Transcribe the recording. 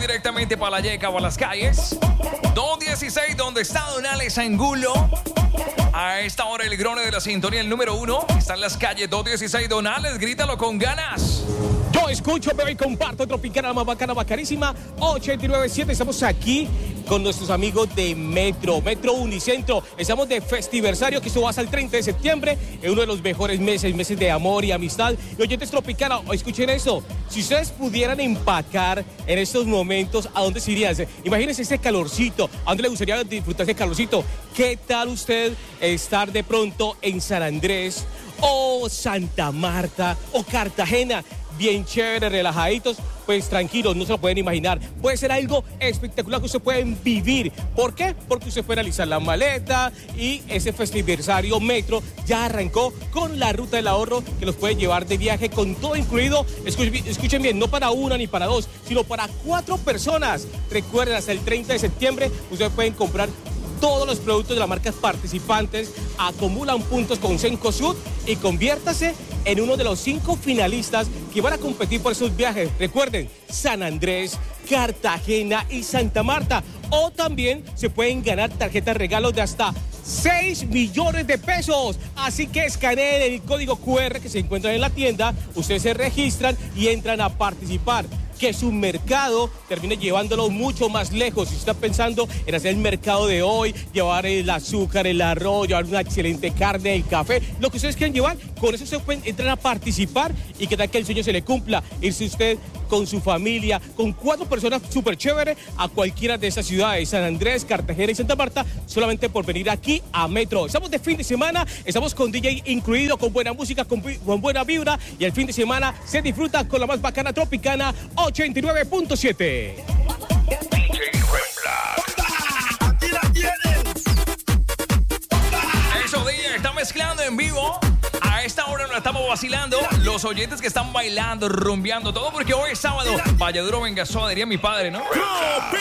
directamente para la Yeca o a las calles. 216, donde está Don Alex Angulo. A esta hora el grone de la sintonía, el número 1. Está en las calles 216, Don Alex, grítalo con ganas. Yo escucho, veo y comparto Tropicana, más bacana, bacanísima. 897, estamos aquí con nuestros amigos de Metro Unicentro. Estamos de festiversario, que esto va hasta el 30 de septiembre, en uno de los mejores meses de amor y amistad. Y oyentes Tropicana, escuchen esto. Si ustedes pudieran empacar en estos momentos, ¿a dónde se irían? Imagínense ese calorcito. ¿A dónde le gustaría disfrutar ese calorcito? ¿Qué tal usted estar de pronto en San Andrés o Santa Marta o Cartagena? Bien chévere, relajaditos, pues tranquilos, no se lo pueden imaginar. Puede ser algo espectacular que ustedes pueden vivir. ¿Por qué? Porque usted puede realizar la maleta y ese festiversario Metro ya arrancó con la ruta del ahorro que los puede llevar de viaje con todo incluido. Escuchen bien, no para una ni para dos, sino para 4 personas. Recuerden, hasta el 30 de septiembre ustedes pueden comprar todos los productos de las marcas participantes, acumulan puntos con Cencosud y conviértase en uno de los 5 finalistas que van a competir por esos viajes. Recuerden, San Andrés, Cartagena y Santa Marta. O también se pueden ganar tarjetas regalos de hasta 6 millones de pesos. Así que escaneen el código QR que se encuentra en la tienda, ustedes se registran y entran a participar. Que su mercado termine llevándolo mucho más lejos. Si usted está pensando en hacer el mercado de hoy, llevar el azúcar, el arroz, llevar una excelente carne, el café, lo que ustedes quieran llevar, con eso ustedes pueden entrar a participar y que tal que el sueño se le cumpla. Irse usted con su familia, con 4 personas súper chévere a cualquiera de esas ciudades, San Andrés, Cartagena y Santa Marta, solamente por venir aquí a Metro. Estamos de fin de semana, estamos con DJ incluido, con buena música, con buena vibra, y el fin de semana se disfruta con la más bacana Tropicana 89.7. Eso, DJ está mezclando en vivo. A esta hora nos estamos vacilando. Los oyentes que están bailando, rumbeando, todo porque hoy es sábado. Vaya duro, venga, diría mi padre, ¿no?